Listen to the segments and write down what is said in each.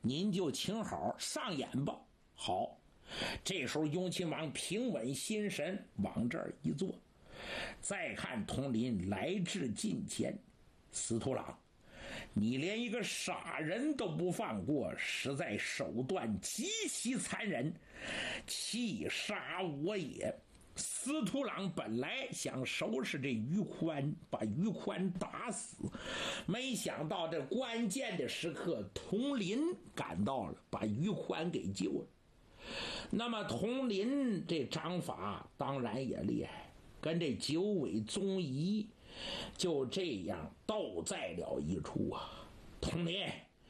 您就请好上演吧。好，这时候雍亲王平稳心神，往这儿一坐，再看佟林来至近前，司徒郎，你连一个傻人都不放过，实在手段极其残忍，气杀我也。司徒郎本来想收拾这于宽，把于宽打死，没想到这关键的时刻，佟林赶到了，把于宽给救了。那么佟林这掌法当然也厉害，跟这九尾宗仪就这样斗在了一处啊。佟林，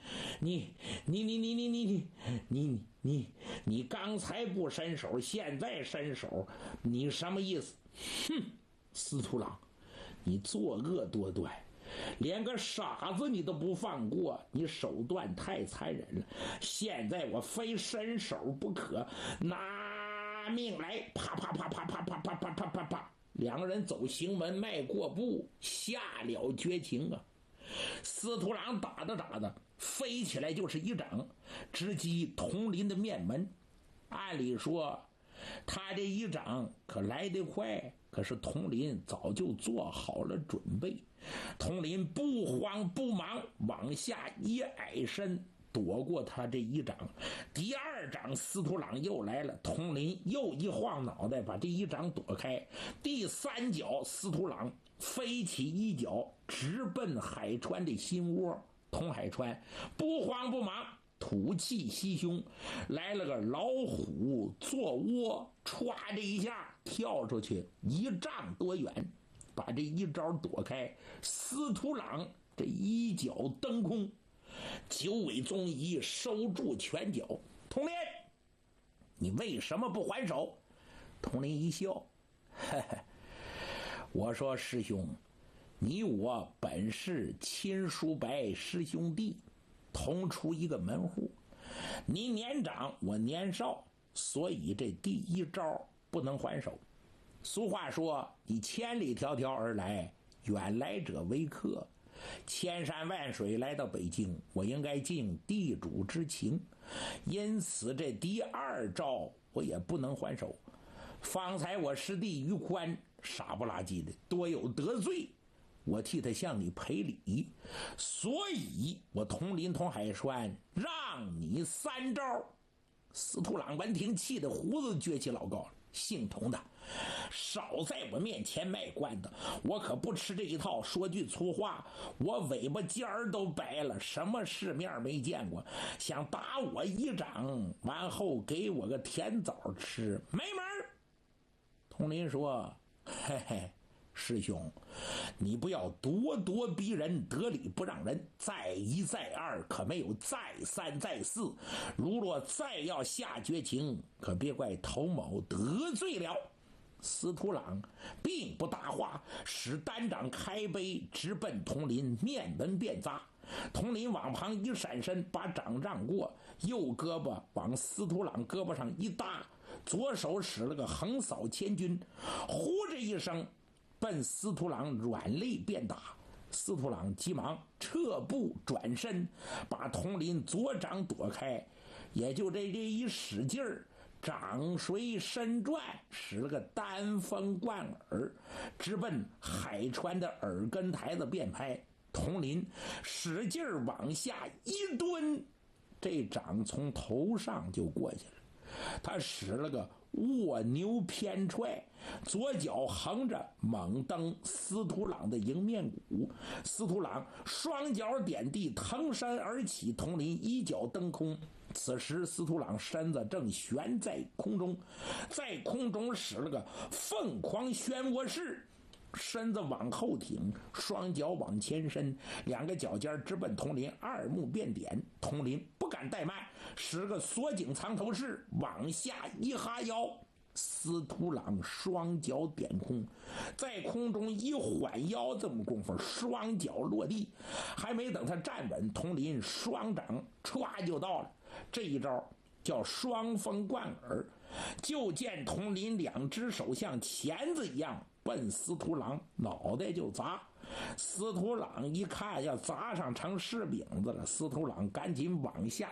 你刚才不伸手，现在伸手，你什么意思？哼，司徒郎，你作恶多端，连个傻子你都不放过，你手段太残忍了。现在我非伸手不可，拿命来！啪啪啪啪啪啪啪啪啪啪啪，两个人走行门迈过步，下了绝情啊！司徒郎打的飞起来就是一掌，直击佟林的面门。按理说他这一掌可来得快，可是佟林早就做好了准备。佟林不慌不忙往下一矮身，躲过他这一掌。第二掌司徒郎又来了，佟林又一晃脑袋把这一掌躲开。第三脚司徒郎飞起一脚，直奔海川的心窝。佟海川不慌不忙，吐气袭胸，来了个老虎坐窝，歘的一下跳出去1丈多远，把这一招躲开。司徒郎这一脚蹬空，九尾宗仪收住拳脚。佟林，你为什么不还手？佟林一笑，呵呵，我说师兄，你我本是亲叔伯师兄弟，同出一个门户，你年长我年少，所以这第一招不能还手。俗话说，你千里迢迢而来，远来者为客，千山万水来到北京，我应该尽地主之情，因此这第二招我也不能还手。方才我师弟于宽傻不拉几的，多有得罪，我替他向你赔礼，所以我佟林佟海川让你3招。司徒郎闻听，气得胡子撅起老高了，姓佟的，少在我面前卖关子，我可不吃这一套。说句粗话，我尾巴尖儿都白了，什么世面没见过，想打我一掌，完后给我个甜枣吃，没门儿。佟林说，嘿嘿，师兄，你不要咄咄逼人，得理不让人，再一再二可没有再三再四，如若再要下绝情，可别怪头某得罪了。司徒郎并不答话，使单掌开杯，直奔佟林面门便砸。佟林往旁一闪身，把掌让过，右胳膊往司徒郎胳膊上一搭，左手使了个横扫千军，呼着一声奔司徒郎软肋便打。司徒郎急忙撤步转身，把佟林左掌躲开，也就这一使劲儿，掌随身转，使了个单风贯耳，直奔海川的耳根台子便拍。佟林使劲儿往下一蹲，这掌从头上就过去了。他使了个卧牛偏踹，左脚横着猛蹬司徒郎的迎面骨，司徒郎双脚点地，腾身而起，佟林一脚蹬空。此时司徒郎身子正悬在空中，在空中使了个凤凰漩涡式，身子往后挺，双脚往前伸，两个脚尖直奔佟林二目便点。佟林不敢怠慢，使个锁颈藏头式，往下一哈腰，司徒郎双脚点空，在空中一缓腰，这么功夫双脚落地，还没等他站稳，佟林双掌歘就到了。这一招叫双风贯耳，就见佟林两只手像钳子一样奔司徒郎脑袋就砸。司徒郎一看要砸上成柿饼子了，司徒郎赶紧往下